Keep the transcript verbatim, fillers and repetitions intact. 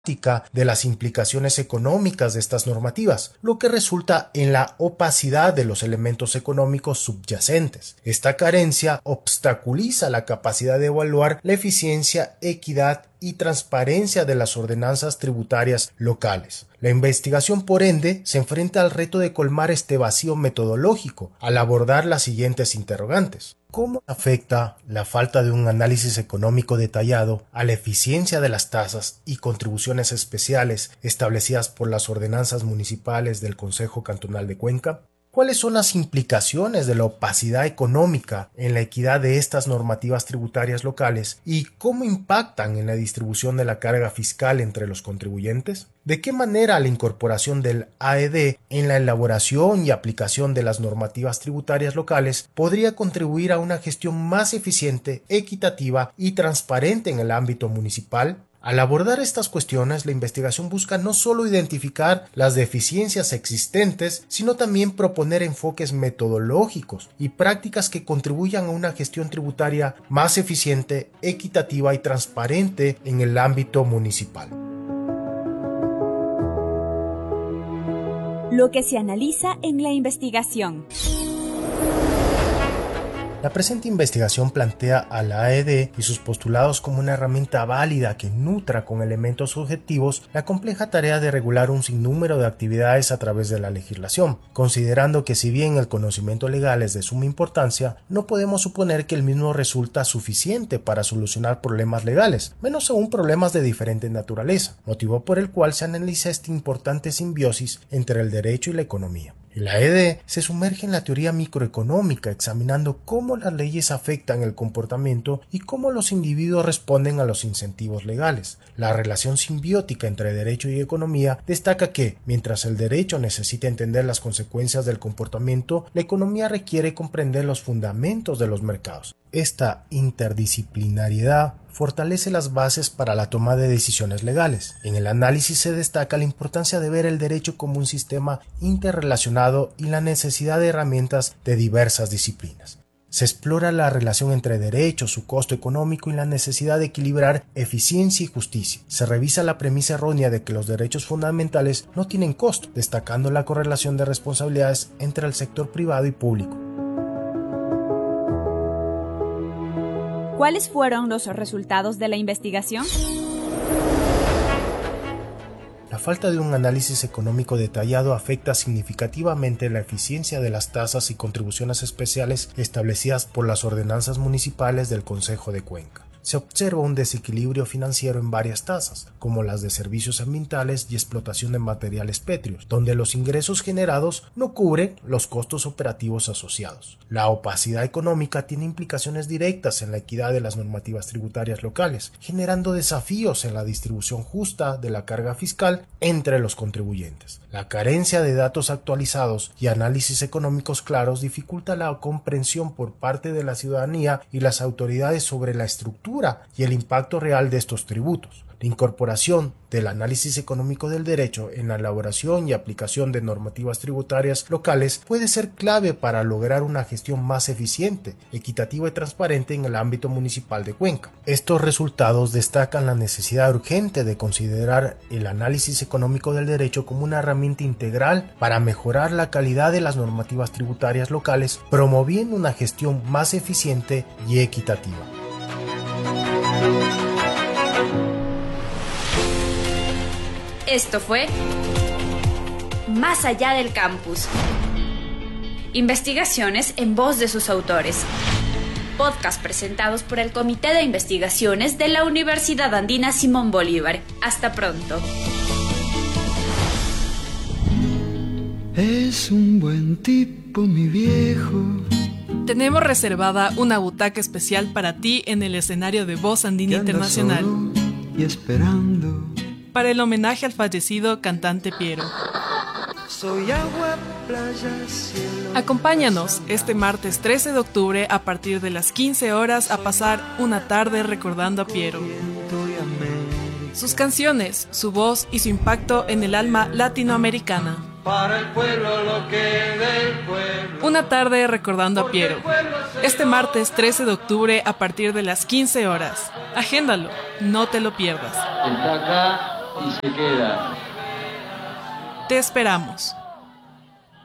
de las implicaciones económicas de estas normativas, lo que resulta en la opacidad de los elementos económicos subyacentes. Esta carencia obstaculiza la capacidad de evaluar la eficiencia, equidad y transparencia de las ordenanzas tributarias locales. La investigación, por ende, se enfrenta al reto de colmar este vacío metodológico al abordar las siguientes interrogantes. ¿Cómo afecta la falta de un análisis económico detallado a la eficiencia de las tasas y contribuciones especiales establecidas por las ordenanzas municipales del Concejo Cantonal de Cuenca? ¿Cuáles son las implicaciones de la opacidad económica en la equidad de estas normativas tributarias locales y cómo impactan en la distribución de la carga fiscal entre los contribuyentes? ¿De qué manera la incorporación del A E D en la elaboración y aplicación de las normativas tributarias locales podría contribuir a una gestión más eficiente, equitativa y transparente en el ámbito municipal? Al abordar estas cuestiones, la investigación busca no solo identificar las deficiencias existentes, sino también proponer enfoques metodológicos y prácticas que contribuyan a una gestión tributaria más eficiente, equitativa y transparente en el ámbito municipal. Lo que se analiza en la investigación. La presente investigación plantea a la A E D y sus postulados como una herramienta válida que nutra con elementos objetivos la compleja tarea de regular un sinnúmero de actividades a través de la legislación, considerando que si bien el conocimiento legal es de suma importancia, no podemos suponer que el mismo resulta suficiente para solucionar problemas legales, menos aún problemas de diferente naturaleza, motivo por el cual se analiza esta importante simbiosis entre el derecho y la economía. El A E D se sumerge en la teoría microeconómica, examinando cómo las leyes afectan el comportamiento y cómo los individuos responden a los incentivos legales. La relación simbiótica entre derecho y economía destaca que, mientras el derecho necesita entender las consecuencias del comportamiento, la economía requiere comprender los fundamentos de los mercados. Esta interdisciplinariedad fortalece las bases para la toma de decisiones legales. En el análisis se destaca la importancia de ver el derecho como un sistema interrelacionado y la necesidad de herramientas de diversas disciplinas. Se explora la relación entre derecho, su costo económico y la necesidad de equilibrar eficiencia y justicia. Se revisa la premisa errónea de que los derechos fundamentales no tienen costo, destacando la correlación de responsabilidades entre el sector privado y público. ¿Cuáles fueron los resultados de la investigación? La falta de un análisis económico detallado afecta significativamente la eficiencia de las tasas y contribuciones especiales establecidas por las ordenanzas municipales del Concejo de Cuenca. Se observa un desequilibrio financiero en varias tasas, como las de servicios ambientales y explotación de materiales pétreos, donde los ingresos generados no cubren los costos operativos asociados. La opacidad económica tiene implicaciones directas en la equidad de las normativas tributarias locales, generando desafíos en la distribución justa de la carga fiscal entre los contribuyentes. La carencia de datos actualizados y análisis económicos claros dificulta la comprensión por parte de la ciudadanía y las autoridades sobre la estructura y el impacto real de estos tributos. La incorporación del análisis económico del derecho en la elaboración y aplicación de normativas tributarias locales puede ser clave para lograr una gestión más eficiente, equitativa y transparente en el ámbito municipal de Cuenca. Estos resultados destacan la necesidad urgente de considerar el análisis económico del derecho como una herramienta integral para mejorar la calidad de las normativas tributarias locales, promoviendo una gestión más eficiente y equitativa. Esto fue Más allá del campus. Investigaciones en voz de sus autores. Podcast presentados por el Comité de Investigaciones de la Universidad Andina Simón Bolívar. Hasta pronto. Es un buen tipo, mi viejo. Tenemos reservada una butaca especial para ti en el escenario de Voz Andina Internacional. Y esperando. Para el homenaje al fallecido cantante Piero. Soy agua, playa, cielo. Acompáñanos este martes trece de octubre a partir de las quince horas a pasar una tarde recordando a Piero. Sus canciones, su voz y su impacto en el alma latinoamericana. Para el pueblo lo que del pueblo. Una tarde recordando a Piero. Este martes trece de octubre a partir de las quince horas. Agéndalo, no te lo pierdas. Está acá y se queda. Te esperamos.